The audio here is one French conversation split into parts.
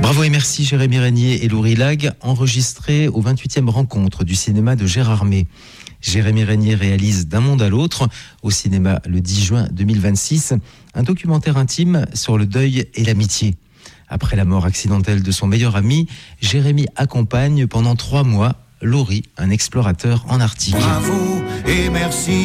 Bravo et merci Jérémy Régnier et Laurie Lag, enregistrés au 28e rencontre du cinéma de Gérardmer. Jérémy Régnier réalise D'un monde à l'autre au cinéma le 10 juin 2026, un documentaire intime sur le deuil et l'amitié. Après la mort accidentelle de son meilleur ami, Jérémy accompagne pendant 3 mois Laurie, un explorateur en Arctique. Bravo et merci.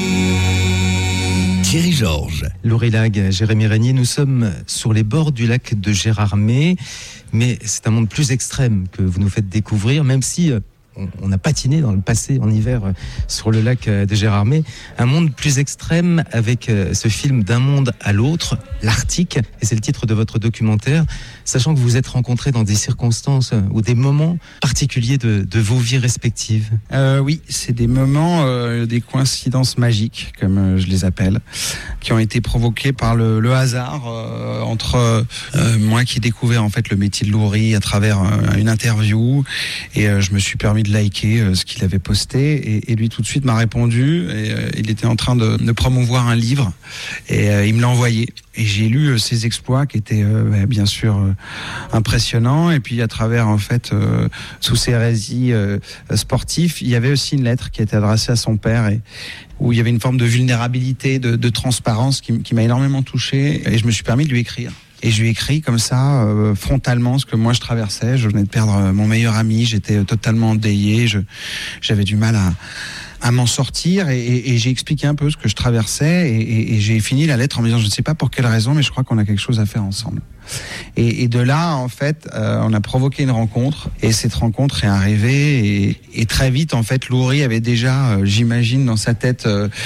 Thierry Georges. Laurie Lag, Jérémy Régnier, nous sommes sur les bords du lac de Gérardmer, mais c'est un monde plus extrême que vous nous faites découvrir, même si on a patiné dans le passé en hiver sur le lac de Gérardmer. Un monde plus extrême avec ce film D'un monde à l'autre, l'Arctique, et c'est le titre de votre documentaire, sachant que vous vous êtes rencontrés dans des circonstances ou des moments particuliers de vos vies respectives. Oui, c'est des moments, des coïncidences magiques, comme je les appelle, qui ont été provoquées par le hasard entre moi qui ai découvert en fait le métier de Laurie à travers une interview, et je me suis permis de liker ce qu'il avait posté, et lui tout de suite m'a répondu, et il était en train de promouvoir un livre, et il me l'a envoyé, et j'ai lu ses exploits qui étaient bien sûr impressionnants, et puis à travers en fait sous ses récits sportifs, il y avait aussi une lettre qui était adressée à son père, et où il y avait une forme de vulnérabilité, de transparence qui m'a énormément touché, et je me suis permis de lui écrire. Et je lui ai écrit comme ça, frontalement, ce que moi je traversais. Je venais de perdre mon meilleur ami, j'étais totalement endeuillé, j'avais du mal à m'en sortir, et j'ai expliqué un peu ce que je traversais, et j'ai fini la lettre en me disant, je ne sais pas pour quelle raison, mais je crois qu'on a quelque chose à faire ensemble. Et de là, en fait, on a provoqué une rencontre, et cette rencontre est arrivée, et très vite, en fait, Laurie avait déjà, j'imagine, dans sa tête,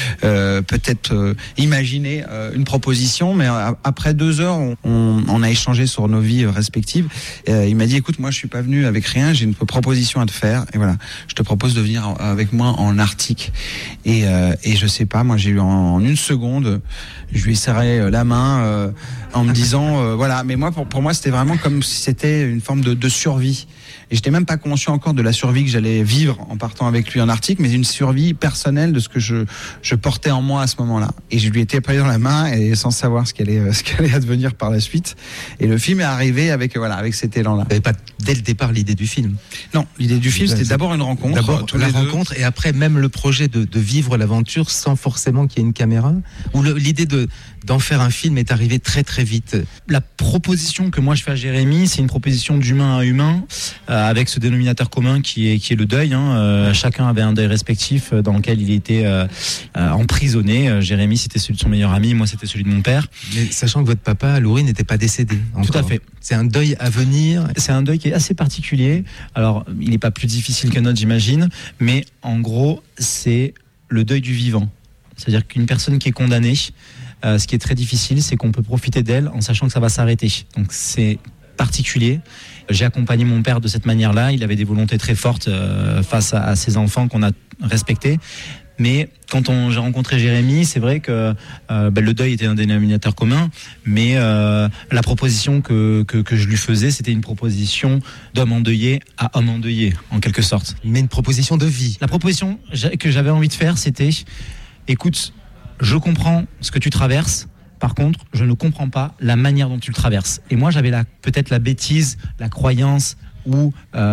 peut-être imaginé une proposition, mais après 2 heures, on a échangé sur nos vies respectives. Il m'a dit, écoute, moi, je suis pas venu avec rien, j'ai une proposition à te faire, et voilà, je te propose de venir avec moi en Arctique. Et je sais pas, moi, j'ai eu en 1 seconde, je lui ai serré la main en me disant, voilà. Mais moi, pour moi, c'était vraiment comme si c'était une forme de survie. Et j'étais même pas conscient encore de la survie que j'allais vivre en partant avec lui en Arctique, mais une survie personnelle de ce que je portais en moi à ce moment-là. Et je lui ai tapé dans la main, et sans savoir ce qui allait advenir par la suite. Et le film est arrivé avec cet élan-là. Vous n'avez pas dès le départ l'idée du film? Non, l'idée du film, c'était d'abord une rencontre. D'abord la rencontre, et après même le projet de vivre l'aventure sans forcément qu'il y ait une caméra. Ou l'idée d'en faire un film est arrivée très très vite. La proposition que moi je fais à Jérémy, c'est une proposition d'humain à humain, avec ce dénominateur commun qui est le deuil. Chacun avait un deuil respectif dans lequel il était emprisonné. Jérémy, c'était celui de son meilleur ami, moi c'était celui de mon père. Mais sachant que votre papa, Laurie, n'était pas décédé encore. Tout à fait. C'est un deuil à venir. C'est un deuil qui est assez particulier. Alors, il n'est pas plus difficile qu'un autre, j'imagine, mais en gros, c'est le deuil du vivant. C'est-à-dire qu'une personne qui est condamnée, ce qui est très difficile, c'est qu'on peut profiter d'elle en sachant que ça va s'arrêter. Donc c'est particulier. J'ai accompagné mon père de cette manière-là. Il avait des volontés très fortes face à ses enfants qu'on a respectés. Mais quand j'ai rencontré Jérémy, c'est vrai que le deuil était un dénominateur commun, mais la proposition que je lui faisais, c'était une proposition d'homme endeuillé à homme endeuillé, en quelque sorte. Mais une proposition de vie. La proposition que j'avais envie de faire, c'était, écoute, je comprends ce que tu traverses, par contre, je ne comprends pas la manière dont tu le traverses. Et moi, j'avais peut-être la bêtise, la croyance ou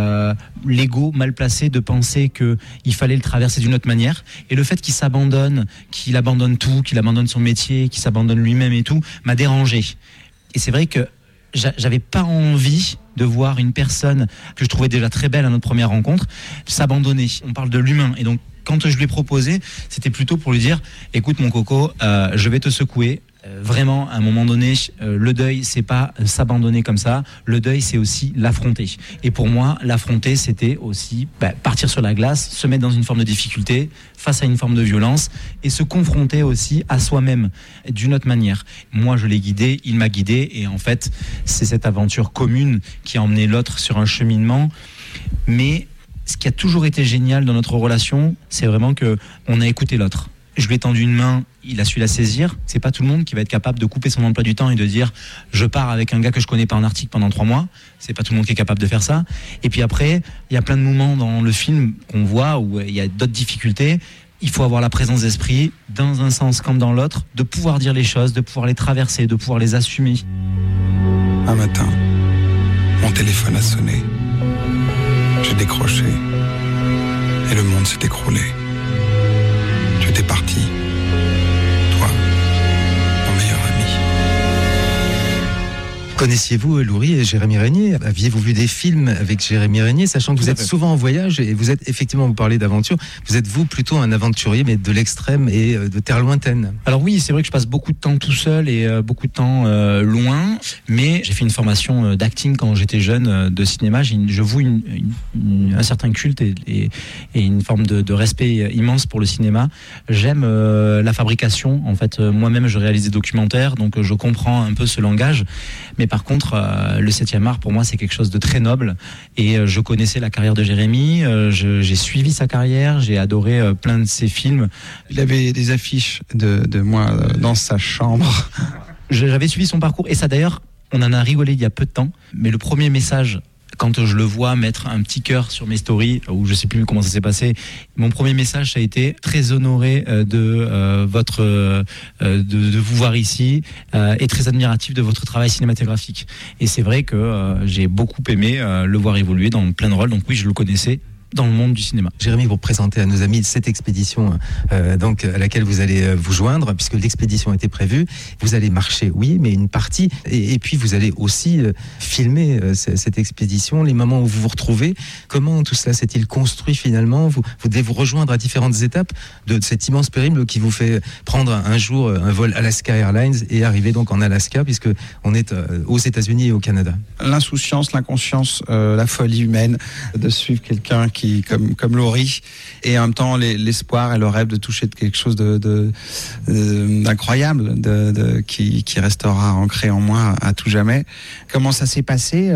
l'ego mal placé de penser qu'il fallait le traverser d'une autre manière. Et le fait qu'il s'abandonne, qu'il abandonne tout, qu'il abandonne son métier, qu'il s'abandonne lui-même et tout, m'a dérangé. Et c'est vrai que j'avais pas envie de voir une personne que je trouvais déjà très belle à notre première rencontre s'abandonner. On parle de l'humain, et donc quand je lui ai proposé, c'était plutôt pour lui dire, écoute mon coco, je vais te secouer. Vraiment, à un moment donné, le deuil, c'est pas s'abandonner comme ça. Le deuil, c'est aussi l'affronter. Et pour moi, l'affronter, c'était aussi partir sur la glace, se mettre dans une forme de difficulté, face à une forme de violence, et se confronter aussi à soi-même d'une autre manière. Moi, je l'ai guidé, il m'a guidé, et en fait, c'est cette aventure commune qui a emmené l'autre sur un cheminement. Mais ce qui a toujours été génial dans notre relation, c'est vraiment que on a écouté l'autre. Je lui ai tendu une main, il a su la saisir. C'est pas tout le monde qui va être capable de couper son emploi du temps et de dire je pars avec un gars que je connais pas en Arctique pendant 3 mois. C'est pas tout le monde qui est capable de faire ça. Et puis après, il y a plein de moments dans le film qu'on voit où il y a d'autres difficultés. Il faut avoir la présence d'esprit, dans un sens comme dans l'autre, de pouvoir dire les choses, de pouvoir les traverser, de pouvoir les assumer. Un matin, Mon téléphone a sonné. J'ai décroché. Et le monde s'est écroulé. Tu étais parti. Toi, mon meilleur ami. Connaissiez-vous Loury et Jérémie Régnier? Aviez-vous vu des films avec Jérémie Régnier, sachant que vous êtes souvent en voyage et vous êtes effectivement, vous parlez d'aventure, vous êtes vous plutôt un aventurier mais de l'extrême et de terre lointaine. Alors oui, c'est vrai que je passe beaucoup de temps tout seul et beaucoup de temps loin, mais j'ai fait une formation d'acting quand j'étais jeune, de cinéma. Je voue un certain culte et une forme de respect immense pour le cinéma. J'aime la fabrication. En fait, moi-même, je réalise des documentaires, donc je comprends un peu ce langage. Mais par contre, le 7e art, pour moi, c'est quelque chose de très noble. Et je connaissais la carrière de Jérémie, j'ai suivi sa carrière, j'ai adoré plein de ses films. Il avait des affiches de moi dans sa chambre. J'avais suivi son parcours. Et ça, d'ailleurs, on en a rigolé il y a peu de temps. Mais le premier message, quand je le vois mettre un petit cœur sur mes stories, ou je sais plus comment ça s'est passé, mon premier message, ça a été très honoré de vous voir ici et très admiratif de votre travail cinématographique. Et c'est vrai que j'ai beaucoup aimé le voir évoluer dans plein de rôles. Donc oui, je le connaissais dans le monde du cinéma. Jérémie, vous présentez à nos amis cette expédition donc à laquelle vous allez vous joindre, puisque l'expédition était prévue. Vous allez marcher, oui, mais une partie, et puis vous allez aussi filmer cette expédition, les moments où vous vous retrouvez. Comment tout cela s'est-il construit finalement? Vous devez vous rejoindre à différentes étapes de cet immense périple qui vous fait prendre un jour un vol Alaska Airlines et arriver donc en Alaska, puisque on est aux États-Unis et au Canada. L'insouciance, l'inconscience, la folie humaine de suivre quelqu'un qui comme Loury, et en même temps l'espoir et le rêve de toucher de quelque chose d'incroyable, qui restera ancré en moi à tout jamais. Comment ça s'est passé?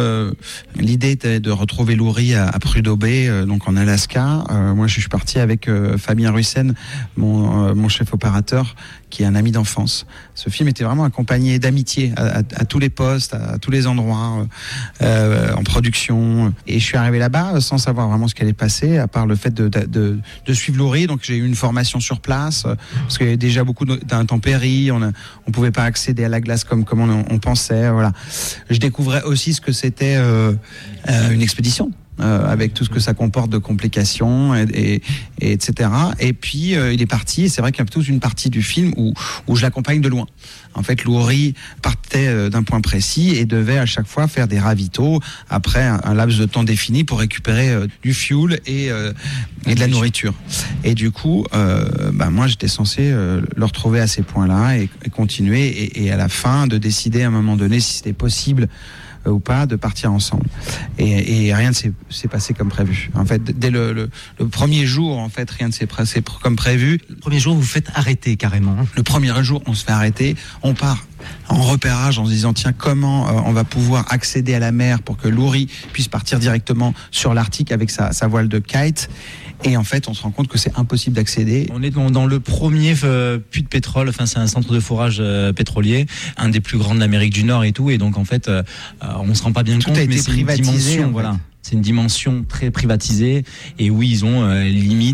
L'idée était de retrouver Loury à Prudhoe Bay, donc en Alaska. Moi, je suis parti avec Fabien Russen, mon chef opérateur, qui est un ami d'enfance. Ce film était vraiment accompagné d'amitié à tous les postes, à tous les endroits, en production. Et je suis arrivé là-bas sans savoir vraiment ce qui allait passer, à part le fait de suivre Loury. Donc j'ai eu une formation sur place, parce qu'il y avait déjà beaucoup d'intempéries, on pouvait pas accéder à la glace comme on pensait. Voilà. Je découvrais aussi ce que c'était une expédition. Avec tout ce que ça comporte de complications et etc. Et puis il est parti, et c'est vrai qu'il y a toute une partie du film où je l'accompagne de loin. En fait, Loury partait d'un point précis et devait à chaque fois faire des ravitaux après un laps de temps défini pour récupérer du fuel et de la nourriture. Et du coup, moi j'étais censé le retrouver à ces points-là et continuer et à la fin de décider à un moment donné si c'était possible ou pas de partir ensemble, et rien ne s'est passé comme prévu. En fait, dès le premier jour, en fait, rien ne s'est passé comme prévu. Le premier jour, vous vous faites arrêter carrément. Le premier jour, on se fait arrêter, on part en repérage en se disant tiens, comment on va pouvoir accéder à la mer pour que Loury puisse partir directement sur l'Arctique avec sa voile de kite. Et en fait, on se rend compte que c'est impossible d'accéder. On est dans le premier puits de pétrole. Enfin, c'est un centre de forage pétrolier, un des plus grands de l'Amérique du Nord et tout. Et donc, en fait, on se rend pas bien compte, mais c'est une dimension, voilà. C'est une dimension très privatisée. Et oui, ils ont limite